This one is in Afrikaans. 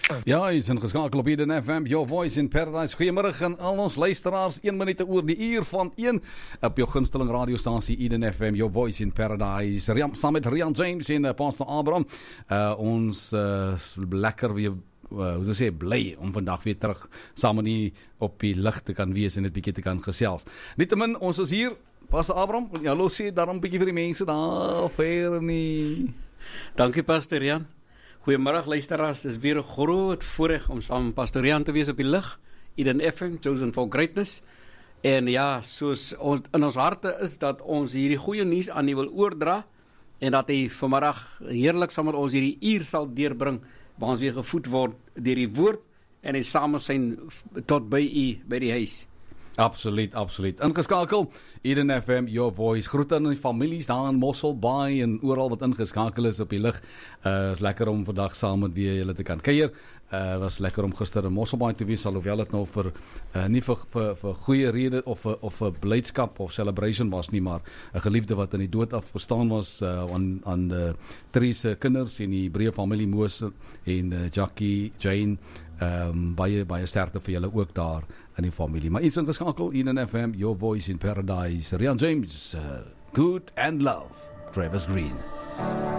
Ja, jy is ingeskakel op Eden FM, Your Voice in Paradise. Goeiemiddag aan al ons luisteraars, 1 minuut oor die uur van 1 op jou gunsteling radiostasie Eden FM, Your Voice in Paradise. Saam met Rian James en Pastor Abraham. Ons lekker weer, hoe sê, bly om vandag weer terug saam met die op die lig te kan wees en dit bietjie te kan gesels. Nietemin, ons is hier, Pastor Abraham, hallo sê daarom bietjie vir die mense daar ver nie. Dankie Pastor Rian. Goeiemiddag luisteraars, dit is weer 'n groot voorreg om saam met Pastor Rian te wees op die lig, Eden FM, Chosen for Greatness. En ja, soos ons in ons harte is dat ons hierdie goeie nuus aan U wil oordra en dat hy vanmiddag heerlik saam met ons hierdie uur sal deurbring, waar ons weer gevoed word deur die woord en hy saam zijn tot by U by die huis. Absoluut. Ingeskakel, Eden FM, Your Voice. Groete aan die families daar in Mossel Bay en oral wat ingeskakel is op die lig. Is lekker om vandag saam met weer julle te kan kuier. Was lekker om gister in Mossel Bay te wees, alhoewel dit nou vir nie vir goeie rede of vir blydskap of celebration was nie, maar 'n geliefde wat in die dood afgestaan was aan drie se kinders en die breë familie Mose en Jackie, Jane. Baie sterkte vir julle ook daar in die familie. Maar iets ingeskakel, Eden FM, Your Voice in Paradise. Rian James, Good and Love, Travis Green.